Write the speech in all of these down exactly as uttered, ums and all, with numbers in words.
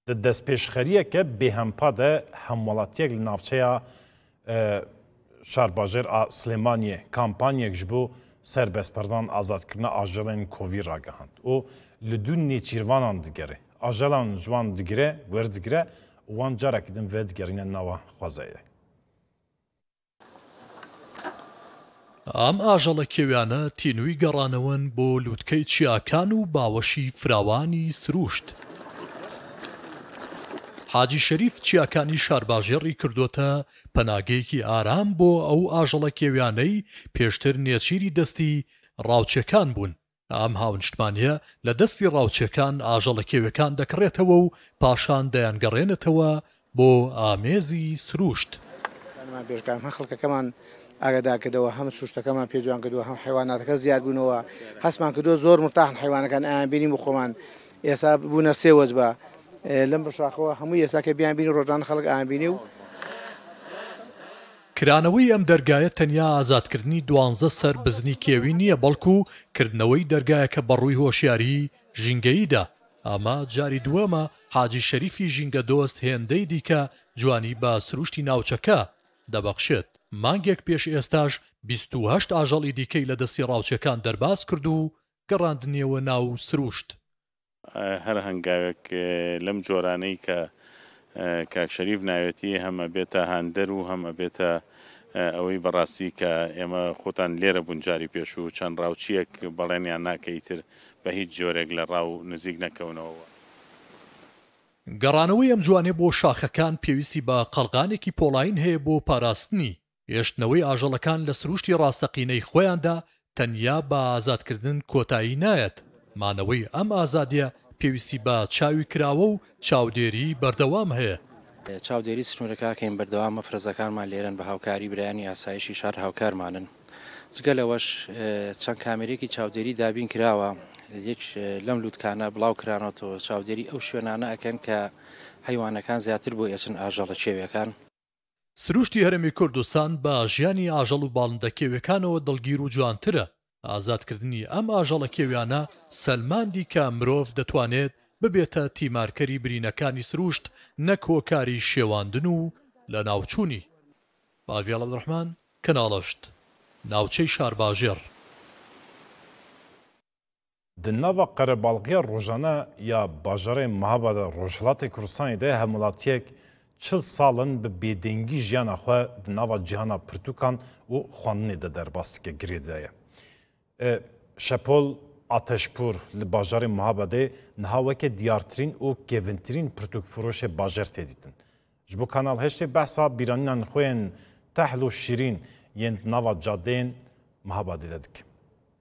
دەستپێشخەریەکە بێهەمپادە هەموڵاتیەک لە ناوچەیە شارباژێر سلێمانیە کامپانیەک ji bo serbestperdan azadkirina ajelên kovî ragihand û li du nêçîrvanan digere ajelan ji wan digire werdigire wan carekî din vê digerîne nava xwezeyê. ئەم ئاژەڵە کێویانە تینووی گەڕانەوەن بۆ لووتکەی چیاکان و باوەشی فراوانی سروشت. حاجی شەریف چیاکانی شارباژێڕی کردوتە پەناگەیەکی ئارام بۆ ئەو ئاژەڵە کێویانەی پێشتر نێچیری دەستی ڕاوچەکان بوون. ئەم هاونیشتمانیە لە دەستی ڕاوچەکان ئاژەڵە کێویەکان دەکڕێتەوە و پاشان دەیانگەڕێنێتەوە بۆ ئامێزی سروشت. خەڵکەکەمان ئاگاداکردەوە هەم سروشتەکەمان پێجوان کردووە هەم حیواناتەکە زیاد بوونەوە هەستمان کردووە زۆر مرتاحن حیوانەکان ئایان بینیم بۆ خۆمان ئێستا بوونە سێ وەزبە لەم بەشاخەوە هەموو ئێساکە بیان بینی ڕۆژان خەڵک ئایان بینی و کرانەوەی ئەم دەرگایە تەنیا ئازادکردنی دوانزە سەر بزنی کێوی نییە بەڵکو کردنەوەی دەرگایەکە بەڕووی هۆشیاری ژینگەییدا. ئەمە جاری دووەمە حاجی شەریفی ژینگە دۆست هێندەی دیکە جوانی بە سروشتی ناوچەکە دەبەخشێت. مانگێک پێش ئێستاش بیست و هەشت ئاژەڵی دیکەی لە دەستی ڕاوچەکان دەرباز کرد و گەڕاندنیەوە ناو سروشت. هەر هەنگاوێک لەم جۆرانەی کە کاک شەریف ناوێتی هەمە بێتە هاندەر و هەمە بێتە ئەوەی بەڕاستی کە ئێمە خۆتان لێرە بوون جاری پێش و چەند ڕاوچیەک بەڵێنیان ناکەیتر بە هیچ جۆرێک لە ڕاو نزیک نەکەونەوە. گەڕانەوەی ئەم جوانێ بۆ شاخەکان پێویستی بە قەڵغانێکی پۆڵاین هەیە بۆ پاراستنی. هێشتنەوەی ئاژەڵەکان لە سروشتی ڕاستەقینەی خۆیاندا تەنیا بە ئازادکردن کۆتایی نایەت. مانەوەی ئەم ئازادیە پێویستی بە چاوی کراوە و چاودێری بەردەوام هەیە. چاودێری سنوورەکەکەین بەردەوام مەفرەزەکانمان لێرن بە هاوکاری برایانی ئاسایشی شار هاوکارمانن. جگە لەوەش چەند کامێرێکی چاودێری دابین کراوە یەک لەم لووتکانە بڵاو کرانەوە چاودێری ئەو شوێنانە ئەکەن کە حیوانەکان زیاتر بۆ ئێچن ئاژەڵە کێویەکان. سروشتی هەرێمی کوردستان بە ژیانی ئاژەڵ و باڵندە کێویەکانەوە دڵگیر و جوانترە. ئازادکردنی ئەم ئاژەڵە کێویانە سەلماندی کە مرۆڤ دەتوانێت ببێتە تیمارکەری برینەکانی سروشت نەک هۆکاری شێواندن و لە ناوچوونی. باڤی عەبدوڕەحمان کەناڵەشت ناوچەی شارباژێر. Di nava qerebalxiya rojane ya bajarê Mihabada Rojhilatê Kurdistanê de hemûlatiyek çil salin bi bêdengî jiyana xwe di nava cîhana pirtûkan û xwaninê de derbas dike girê de ye. Şepol Ateşpûr li bajarê Mihabadê niha weke diyartirîn û kevintirîn pirtûkfiroşê bajar tê dîtin. Ji bo Kanal Heştê behsa bîranînan xwe yên Tehl û Şîrîn yên nava cadeyên Mihabadê de dike.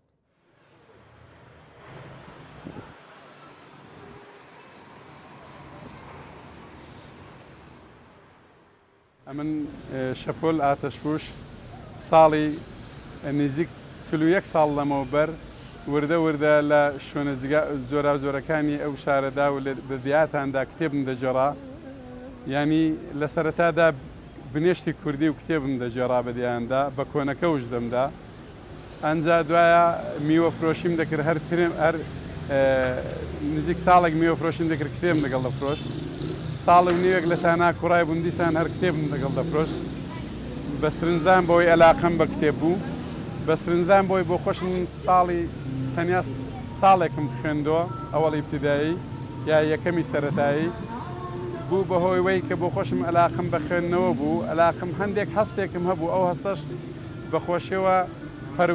من شەپۆل ئاتەشپوش ساڵی نزیک چل و یەک ساڵ لەمەوبەر وردە وردە لە شوێنە زۆرا زۆرەکانی ئەو شارەدا و بە دیاتاندا کتێبم دەجێڕا ینی لە سەرەتادا بنێشتی کوردی و کتێبم دەجێڕا بە دییاندا بە کۆنەکە وش دەمدا ئەنجا دوایە میوە فرۆشیم دەکرد هەر هەر نزیک ساڵێک میوە فرۆشیم دەکرد کتێبم لەگەڵ دەفرۆشت ساڵ و نیوێک لە تانا کوڕای بوون دیسان هەر کتێبم لەگەڵ دەفرۆشت بە سرنجدان بۆی ئەلاقەم بە کتێب بوو بە سرنجدان بۆی بۆ خۆشم ساڵی تەنیا ساڵێکم خوێندەوە ئەوەڵی ابتیدایی یا یەکەمی سەرەتایی بوو بەهۆی وەی کە بۆ خۆشم ئەلاقەم بە خوێندنەوە بوو ئەلاقەم هەندێک هەستێکم هەبوو ئەو هەستەش بەخۆشیەوە